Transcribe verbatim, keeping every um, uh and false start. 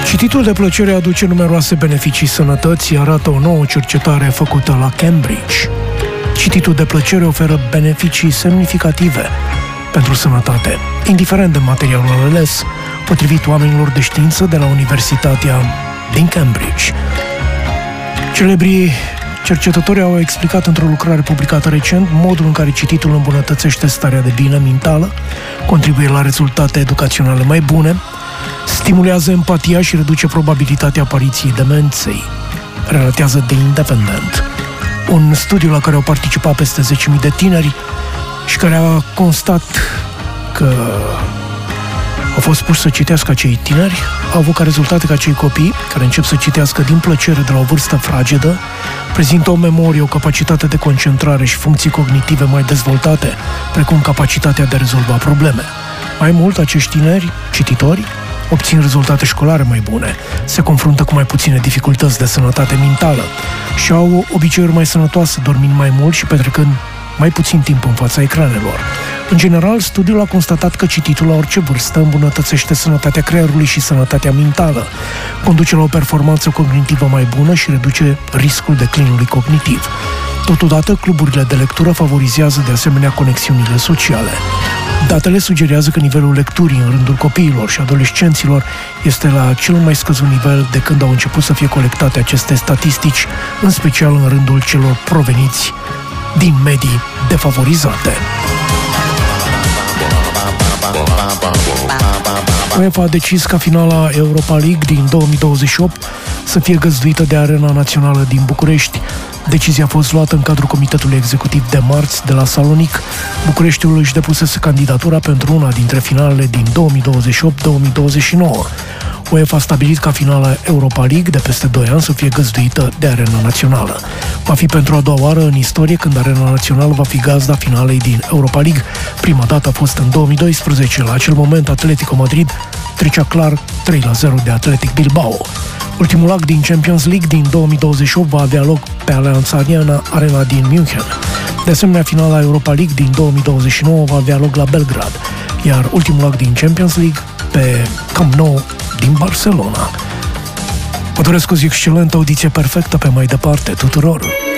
Cititul de plăcere aduce numeroase beneficii sănătății, arată o nouă cercetare făcută la Cambridge. Cititul de plăcere oferă beneficii semnificative pentru sănătate, indiferent de materialul ales, potrivit oamenilor de știință de la Universitatea din Cambridge. Celebrii cercetători au explicat într-o lucrare publicată recent modul în care cititul îmbunătățește starea de bine mentală, contribuie la rezultate educaționale mai bune, stimulează empatia și reduce probabilitatea apariției demenței, relatează The Independent. Un studiu la care au participat peste zece mii de tineri și care a constat că au fost puși să citească acei tineri, au avut ca rezultate că acei copii, care încep să citească din plăcere de la o vârstă fragedă, prezintă o memorie, o capacitate de concentrare și funcții cognitive mai dezvoltate, precum capacitatea de a rezolva probleme. Mai mult, acești tineri, cititori, obțin rezultate școlare mai bune, se confruntă cu mai puține dificultăți de sănătate mentală și au obiceiuri mai sănătoase, dormind mai mult și petrecând mai puțin timp în fața ecranelor. În general, studiul a constatat că cititul la orice vârstă îmbunătățește sănătatea creierului și sănătatea mentală, conduce la o performanță cognitivă mai bună și reduce riscul declinului cognitiv. Totodată, cluburile de lectură favorizează de asemenea conexiunile sociale. Datele sugerează că nivelul lecturii în rândul copiilor și adolescenților este la cel mai scăzut nivel de când au început să fie colectate aceste statistici, în special în rândul celor proveniți din medii defavorizate. UEFA a decis ca finala Europa League din două mii douăzeci și opt să fie găzduită de Arena Națională din București. Decizia a fost luată în cadrul Comitetului Executiv de marți de la Salonic. Bucureștiul își depusese candidatura pentru una dintre finalele din două mii douăzeci și opt două mii douăzeci și nouă. UEFA a stabilit ca finala Europa League de peste doi ani să fie găzduită de Arena Națională. Va fi pentru a doua oară în istorie când Arena Națională va fi gazda finalei din Europa League. Prima dată a fost în două mii doisprezece. La acel moment, Atletico Madrid trecea clar trei la zero de Athletic Bilbao. Ultimul act din Champions League din două mii douăzeci și opt va avea loc pe Allianz Arena din München. De asemenea, finala Europa League din două mii douăzeci și nouă va avea loc la Belgrad, iar ultimul act din Champions League pe Camp Nou din Barcelona. Vă doresc o zi excelentă, audiție perfectă pe mai departe tuturor!